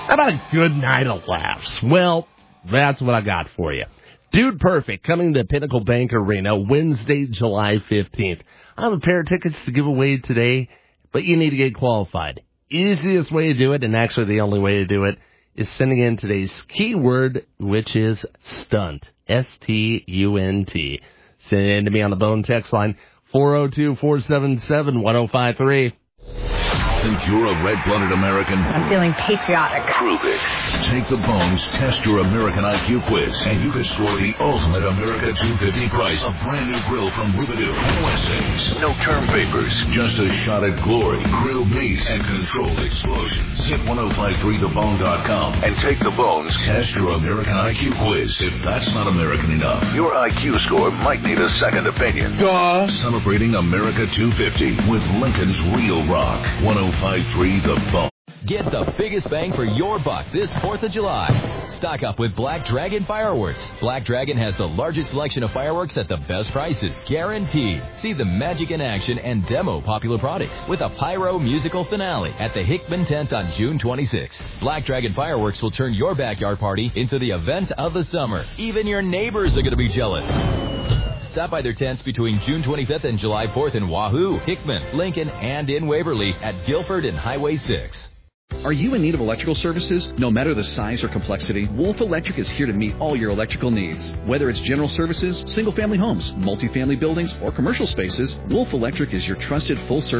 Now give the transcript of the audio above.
How about a good night of laughs? Well, that's what I got for you. Dude Perfect, coming to Pinnacle Bank Arena Wednesday, July 15th. I have a pair of tickets to give away today, but you need to get qualified. Easiest way to do it, and actually the only way to do it, is sending in today's keyword, which is stunt. S-T-U-N-T. Send it in to me on the Bone text line, 402-477-1053. Think you're a red-blooded American? I'm feeling patriotic. Prove it. Take the Bones Test Your American IQ quiz, and you can score the ultimate America 250 prize. A brand new grill from Rubidoo. No essays, no term papers, just a shot at glory, grilled meats, and controlled explosions. Hit 1053thebone.com and take the Bones Test Your American IQ quiz. If that's not American enough, your IQ score might need a second opinion. Duh. Celebrating America 250 with Lincoln's Real Rock. 1053 The Bone. Get the biggest bang for your buck this 4th of July. Stock up with Black Dragon Fireworks. Black Dragon has the largest selection of fireworks at the best prices, guaranteed. See the magic in action and demo popular products with a pyro musical finale at the Hickman tent on June 26th. Black Dragon Fireworks will turn your backyard party into the event of the summer. Even your neighbors are going to be jealous. Stop by their tents between June 25th and July 4th in Wahoo, Hickman, Lincoln, and in Waverly at Guilford and Highway 6. Are you in need of electrical services? No matter the size or complexity, Wolf Electric is here to meet all your electrical needs. Whether it's general services, single-family homes, multifamily buildings, or commercial spaces, Wolf Electric is your trusted full-service